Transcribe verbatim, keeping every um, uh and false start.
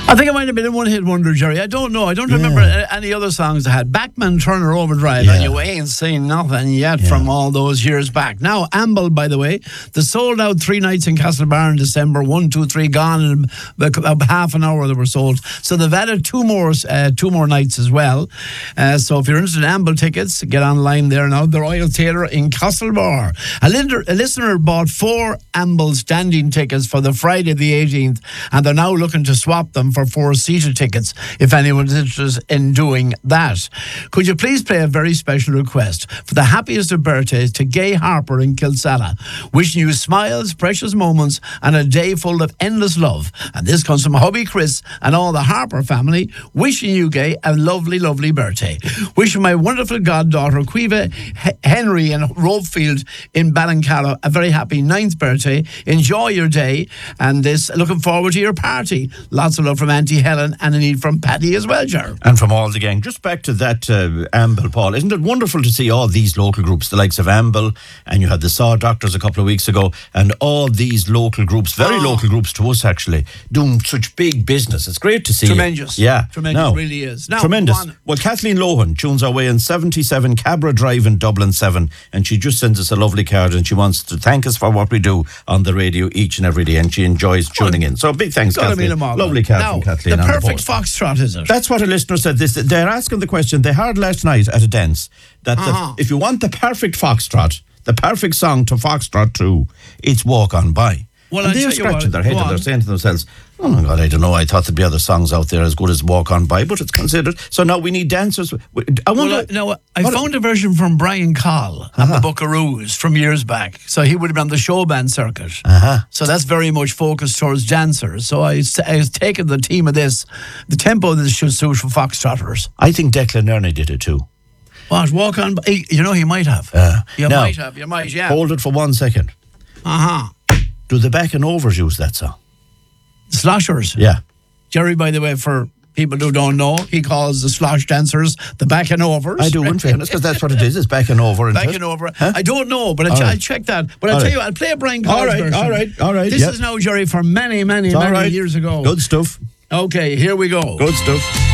I think it might have been a one-hit wonder, Jerry. I don't know. I don't remember Yeah. any other songs I had. Backman Turner Overdrive, Yeah. and you ain't seen nothing yet Yeah. from all those years back. Now, Amble, by the way, the sold out three nights in Castlebar in December. One, two, three gone in about half an hour they were sold. So they've added two more, uh, two more nights as well. Uh, so if you're interested in Amble tickets, get online there now. The Royal Theatre in Castlebar. A, linder, a listener bought four Amble standing tickets for the Friday the eighteenth, and they're now looking to swap them for four seater tickets if anyone's interested in doing that. Could you please play a very special request for the happiest of birthdays to Gay Harper in Kilsalla, wishing you smiles, precious moments, and a day full of endless love. And this comes from hubby Chris and all the Harper family, wishing you, Gay, a lovely, lovely birthday. Wishing my wonderful goddaughter Quiva Henry in Ropefield in Ballincarrow a very happy ninth birthday. Enjoy your day, and this looking forward to your party. Lots of love from Auntie Helen, and a need from Paddy as well, Ger. And from all the gang. Just back to that uh, Amble, Paul. Isn't it wonderful to see all these local groups, the likes of Amble, and you had the Saw Doctors a couple of weeks ago, and all these local groups, very Oh. local groups to us actually, doing such big business. It's great to see. Tremendous. It. Yeah. Tremendous, Now, really is. Now, tremendous. go on. Well, Kathleen Lohan tunes our way in seventy-seven Cabra Drive in Dublin seven, and she just sends us a lovely card, and she wants to thank us for what we do on the radio each and every day, and she enjoys tuning in. So big thanks, Gotta mean Kathleen. them all. Lovely card Now, from Kathleen. the on perfect post. foxtrot, is it? That's what a listener said. This they're asking the question they heard last night at a dance that the- Uh-huh. if you want the perfect foxtrot, the perfect song to foxtrot to, it's Walk On By. Well, and I'll they're tell you scratching what, their head go and they're on. saying to themselves, "Oh my God, I don't know. I thought there'd be other songs out there as good as Walk On By, but it's considered. So now we need dancers. I wonder. Well, I, no, I what- found a version from Brian Call and the Buckaroos from years back. So he would have been on the show band circuit. Uh-huh. So that's very much focused towards dancers. So I, I was taking the theme of this, the tempo of this should suit for foxtrotters. I think Declan Ernie did it too. What, walk on? By- You know, he might have. Uh, you now, might have. You might, yeah. Hold it for one second. Uh huh. Do the Back and Overs use that song? Sloshers. Yeah. Jerry, by the way, for people who don't know, he calls the slosh dancers the back and overs. I do, in fairness, because that's what it is. It's back and over. Back isn't it? and over. Huh? I don't know, but I All ch- right. I'll check that. But I'll All tell right. you, I'll play a Brian Call's All right, version. all right, all right. This yep. is now, Jerry, for many, many, All many right. years ago. Good stuff. Okay, here we go. Good stuff.